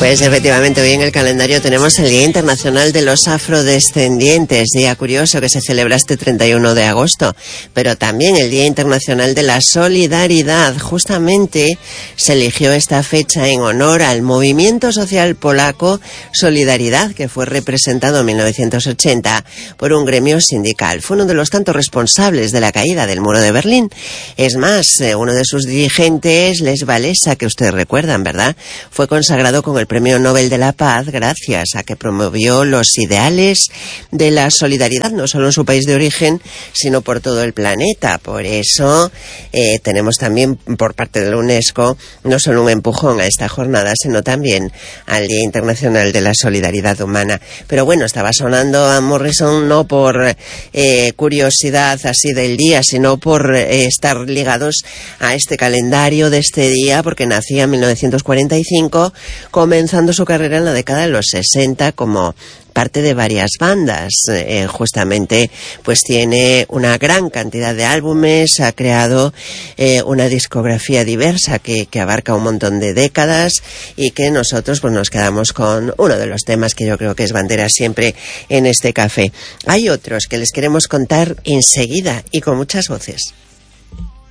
Pues efectivamente, hoy en el calendario tenemos el Día Internacional de los Afrodescendientes, día curioso que se celebra este 31 de agosto, pero también el Día Internacional de la Solidaridad. Justamente se eligió esta fecha en honor al movimiento social polaco Solidaridad, que fue representado en 1980 por un gremio sindical. Fue uno de los tantos responsables de la caída del muro de Berlín. Es más, uno de sus dirigentes, Lech Walesa, que ustedes recuerdan, ¿verdad?, fue consagrado con el Premio Nobel de la Paz gracias a que promovió los ideales de la solidaridad, no solo en su país de origen, sino por todo el planeta. Por eso tenemos también por parte de la UNESCO no solo un empujón a esta jornada, sino también al Día Internacional de la Solidaridad Humana. Pero bueno, estaba sonando a Morrison no por curiosidad así del día, sino por estar ligados a este calendario de este día, porque nacía en 1945, comenzando su carrera en la década de los 60 como parte de varias bandas. Justamente pues tiene una gran cantidad de álbumes, ha creado una discografía diversa que abarca un montón de décadas y que nosotros pues nos quedamos con uno de los temas que yo creo que es bandera siempre en este café. Hay otros que les queremos contar enseguida y con muchas voces.